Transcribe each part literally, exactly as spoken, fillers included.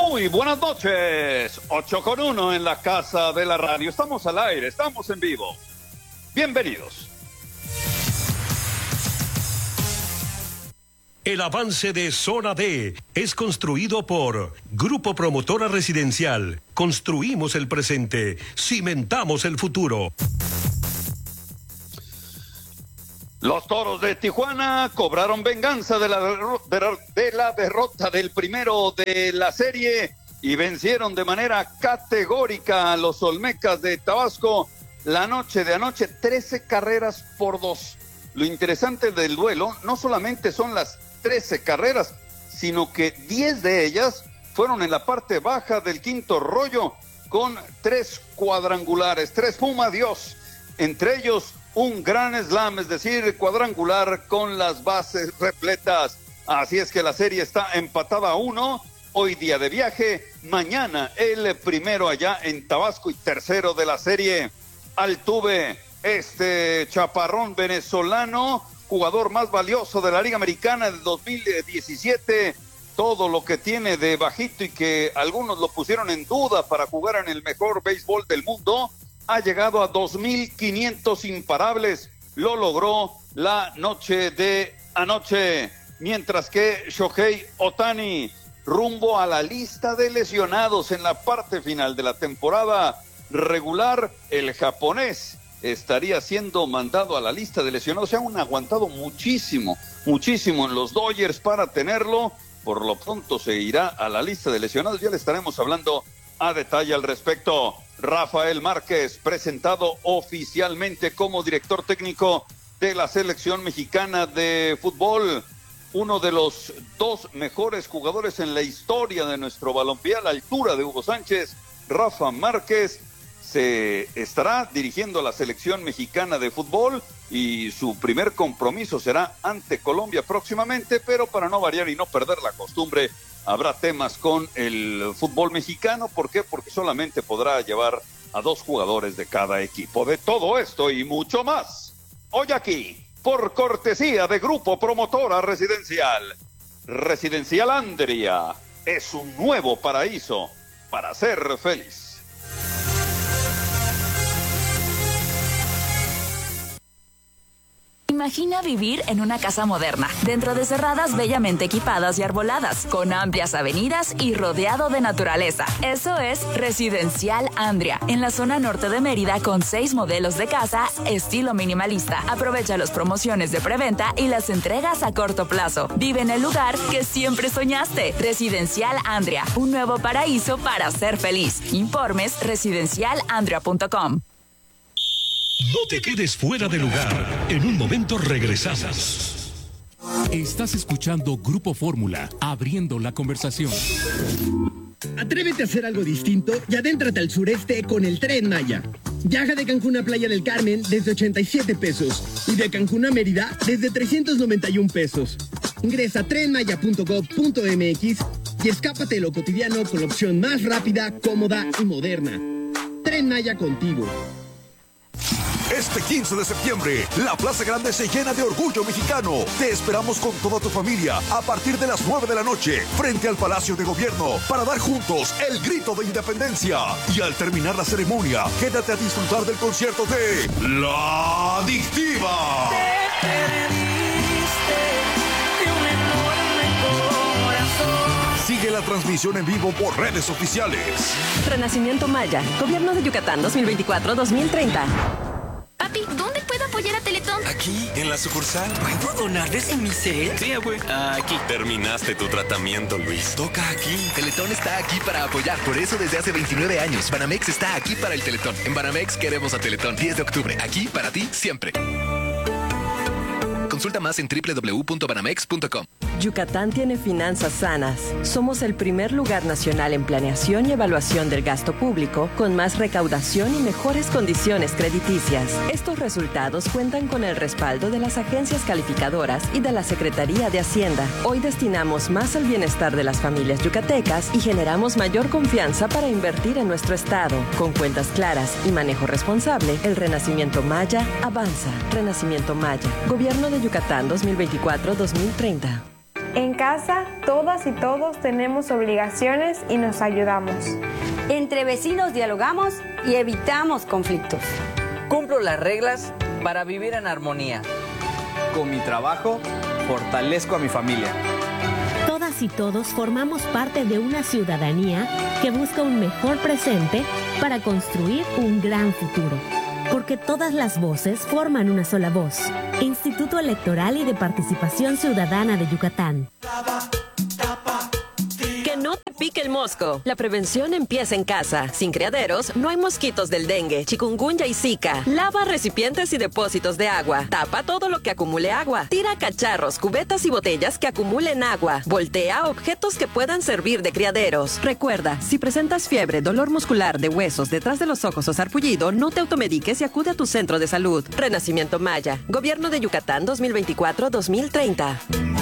Muy buenas noches, ocho con uno en la casa de la radio. Estamos al aire, estamos en vivo. Bienvenidos. El avance de Zona D es construido por Grupo Promotora Residencial. Construimos el presente, cimentamos el futuro. Los Toros de Tijuana cobraron venganza de la, de, de la derrota del primero de la serie y vencieron de manera categórica a los Olmecas de Tabasco la noche de anoche, trece carreras por dos. Lo interesante del duelo no solamente son las trece carreras, sino que diez de ellas fueron en la parte baja del quinto rollo con tres cuadrangulares, tres Puma Dios, entre ellos un gran slam, es decir, cuadrangular con las bases repletas. Así es que la serie está empatada a uno. Hoy día de viaje, mañana el primero allá en Tabasco y tercero de la serie. Altuve, este chaparrón venezolano, jugador más valioso de la Liga Americana del dos mil diecisiete. Todo lo que tiene de bajito y que algunos lo pusieron en duda para jugar en el mejor béisbol del mundo, ha llegado a dos mil quinientos imparables. Lo logró la noche de anoche. Mientras que Shohei Ohtani, rumbo a la lista de lesionados en la parte final de la temporada regular, el japonés estaría siendo mandado a la lista de lesionados. Se han aguantado muchísimo, muchísimo en los Dodgers para tenerlo. Por lo pronto se irá a la lista de lesionados. Ya le estaremos hablando a detalle al respecto. Rafael Márquez, presentado oficialmente como director técnico de la selección mexicana de fútbol. Uno de los dos mejores jugadores en la historia de nuestro balompié, a la altura de Hugo Sánchez. Rafa Márquez se estará dirigiendo a la selección mexicana de fútbol y su primer compromiso será ante Colombia próximamente, pero para no variar y no perder la costumbre, habrá temas con el fútbol mexicano. ¿Por qué? Porque solamente podrá llevar a dos jugadores de cada equipo. De todo esto y mucho más, hoy aquí, por cortesía de Grupo Promotora Residencial. Residencial Andria es un nuevo paraíso para ser feliz. Imagina vivir en una casa moderna, dentro de cerradas bellamente equipadas y arboladas, con amplias avenidas y rodeado de naturaleza. Eso es Residencial Andria, en la zona norte de Mérida, con seis modelos de casa estilo minimalista. Aprovecha las promociones de preventa y las entregas a corto plazo. Vive en el lugar que siempre soñaste. Residencial Andria, un nuevo paraíso para ser feliz. Informes residencial andria punto com. No te quedes fuera de lugar. En un momento regresamos. Estás escuchando Grupo Fórmula, abriendo la conversación. Atrévete a hacer algo distinto y adéntrate al sureste con el Tren Maya. Viaja de Cancún a Playa del Carmen desde ochenta y siete pesos y de Cancún a Mérida desde trescientos noventa y un pesos. Ingresa a tren maya punto gov punto m x y escápate de lo cotidiano con la opción más rápida, cómoda y moderna. Tren Maya contigo. Este quince de septiembre, la Plaza Grande se llena de orgullo mexicano. Te esperamos con toda tu familia a partir de las nueve de la noche, frente al Palacio de Gobierno, para dar juntos el grito de independencia. Y al terminar la ceremonia, quédate a disfrutar del concierto de La Adictiva. Te perdiste de un enorme corazón. Sigue la transmisión en vivo por redes oficiales. Renacimiento Maya, Gobierno de Yucatán dos mil veinticuatro a dos mil treinta. Papi, ¿dónde puedo apoyar a Teletón? Aquí, en la sucursal. ¿Puedo donarles en mi set? Sí, güey. Aquí. Terminaste tu tratamiento, Luis. Toca aquí. Teletón está aquí para apoyar. Por eso desde hace veintinueve años, Banamex está aquí para el Teletón. En Banamex queremos a Teletón. diez de octubre. Aquí para ti, siempre. Consulta más en doble u doble u doble u punto banamex punto com. Yucatán tiene finanzas sanas. Somos el primer lugar nacional en planeación y evaluación del gasto público, con más recaudación y mejores condiciones crediticias. Estos resultados cuentan con el respaldo de las agencias calificadoras y de la Secretaría de Hacienda. Hoy destinamos más al bienestar de las familias yucatecas y generamos mayor confianza para invertir en nuestro estado. Con cuentas claras y manejo responsable, el Renacimiento Maya avanza. Renacimiento Maya, Gobierno de Yucatán dos mil veinticuatro a dos mil treinta. En casa, todas y todos tenemos obligaciones y nos ayudamos. Entre vecinos dialogamos y evitamos conflictos. Cumplo las reglas para vivir en armonía. Con mi trabajo, fortalezco a mi familia. Todas y todos formamos parte de una ciudadanía que busca un mejor presente para construir un gran futuro. Porque todas las voces forman una sola voz. Instituto Electoral y de Participación Ciudadana de Yucatán. Que no te pique el mosco. La prevención empieza en casa. Sin criaderos, no hay mosquitos del dengue, chikungunya y zika. Lava recipientes y depósitos de agua. Tapa todo lo que acumule agua. Tira cacharros, cubetas y botellas que acumulen agua. Voltea objetos que puedan servir de criaderos. Recuerda, si presentas fiebre, dolor muscular de huesos detrás de los ojos o sarpullido, no te automediques y acude a tu centro de salud. Renacimiento Maya. Gobierno de Yucatán dos mil veinticuatro a dos mil treinta.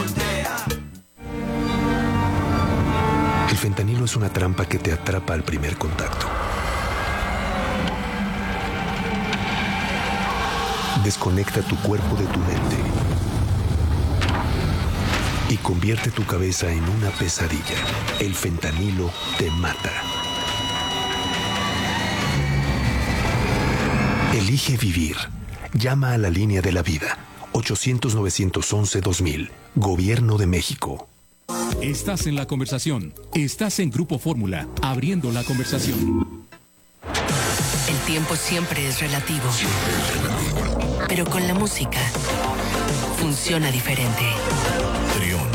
El fentanilo es una trampa que te atrapa al primer contacto. Desconecta tu cuerpo de tu mente y convierte tu cabeza en una pesadilla. El fentanilo te mata. Elige vivir. Llama a la línea de la vida. ochocientos, novecientos once, dos mil. Gobierno de México. Estás en la conversación. Estás en Grupo Fórmula, abriendo la conversación. El tiempo siempre es relativo. Pero con la música funciona diferente. Trión.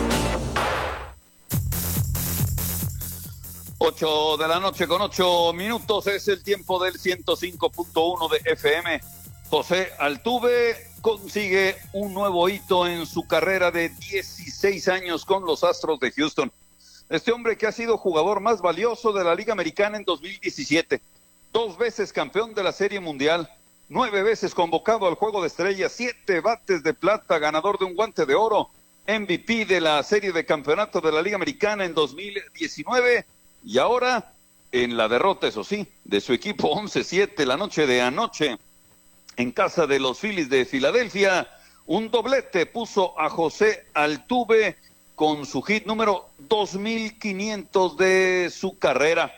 ocho de la noche con ocho minutos es el tiempo del ciento cinco punto uno de F M. José Altuve consigue un nuevo hito en su carrera de dieciséis años con los Astros de Houston. Este hombre que ha sido jugador más valioso de la Liga Americana en dos mil diecisiete, dos veces campeón de la Serie Mundial, nueve veces convocado al Juego de Estrellas, siete bates de plata, ganador de un guante de oro, M V P de la Serie de Campeonato de la Liga Americana en dos mil diecinueve, y ahora en la derrota, eso sí, de su equipo once siete la noche de anoche, en casa de los Phillies de Filadelfia, un doblete puso a José Altuve con su hit número dos mil quinientos de su carrera.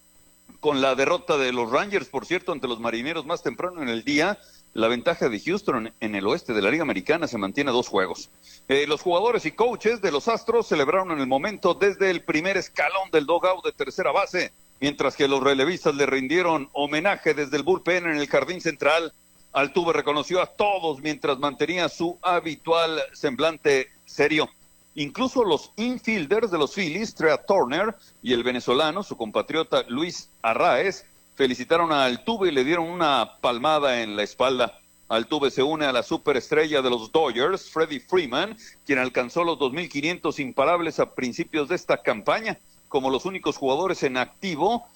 Con la derrota de los Rangers, por cierto, ante los Marineros más temprano en el día, la ventaja de Houston en el oeste de la Liga Americana se mantiene a dos juegos. Eh, los jugadores y coaches de los Astros celebraron en el momento desde el primer escalón del dugout de tercera base, mientras que los relevistas le rindieron homenaje desde el bullpen en el jardín central. Altuve reconoció a todos mientras mantenía su habitual semblante serio. Incluso los infielders de los Phillies, Trea Turner y el venezolano, su compatriota Luis Arraez, felicitaron a Altuve y le dieron una palmada en la espalda. Altuve se une a la superestrella de los Dodgers, Freddie Freeman, quien alcanzó los dos mil quinientos imparables a principios de esta campaña, como los únicos jugadores en activo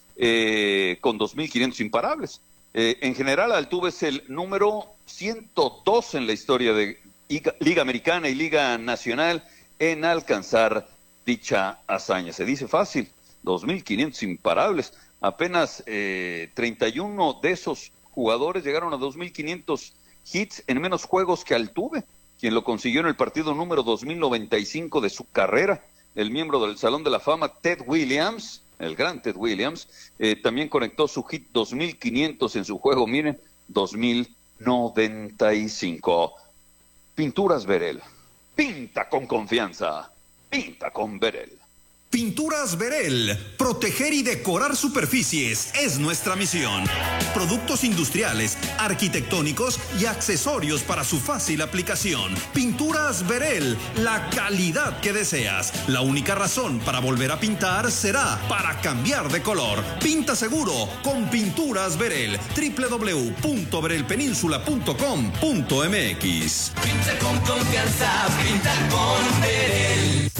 eh, con dos mil quinientos imparables. Eh, en general, Altuve es el número ciento dos en la historia de Liga Americana y Liga Nacional en alcanzar dicha hazaña. Se dice fácil, dos mil quinientos imparables. Apenas eh, treinta y uno de esos jugadores llegaron a dos mil quinientos hits en menos juegos que Altuve, quien lo consiguió en el partido número dos mil noventa y cinco de su carrera. El miembro del Salón de la Fama, Ted Williams, el gran Ted Williams, eh, también conectó su hit dos mil quinientos en su juego, miren, dos mil noventa y cinco. Pinturas Verel. Pinta con confianza. Pinta con Verel. Pinturas Verel. Proteger y decorar superficies es nuestra misión. Productos industriales, arquitectónicos y accesorios para su fácil aplicación. Pinturas Verel. La calidad que deseas. La única razón para volver a pintar será para cambiar de color. Pinta seguro con Pinturas Verel. doble u doble u doble u punto verel península punto com punto m x. Pinta con confianza. Pinta con Verel.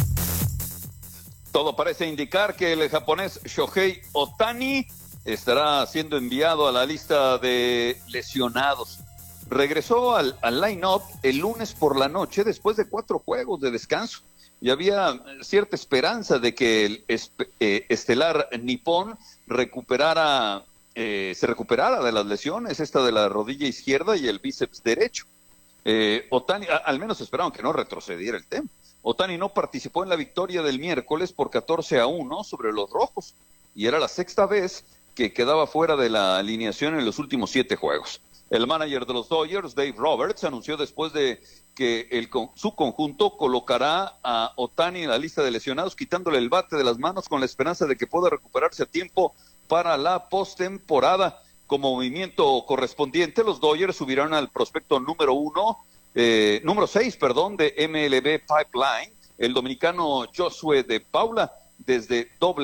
Todo parece indicar que el japonés Shohei Ohtani estará siendo enviado a la lista de lesionados. Regresó al, al line-up el lunes por la noche después de cuatro juegos de descanso. Y había cierta esperanza de que el espe, eh, estelar nipón recuperara, eh, se recuperara de las lesiones, esta de la rodilla izquierda y el bíceps derecho. Eh, Ohtani, a, al menos esperaban que no retrocediera el tema. Ohtani no participó en la victoria del miércoles por catorce a uno sobre los Rojos, y era la sexta vez que quedaba fuera de la alineación en los últimos siete juegos. El manager de los Dodgers, Dave Roberts, anunció después de que el, su conjunto colocará a Ohtani en la lista de lesionados, quitándole el bate de las manos con la esperanza de que pueda recuperarse a tiempo para la postemporada. Como movimiento correspondiente, los Dodgers subirán al prospecto número uno, eh, número seis, perdón, de M L B Pipeline, el dominicano Josué de Paula, desde doble